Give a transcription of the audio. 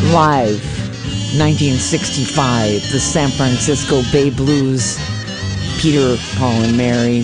Live, 1965, the San Francisco Bay Blues, Peter, Paul, and Mary.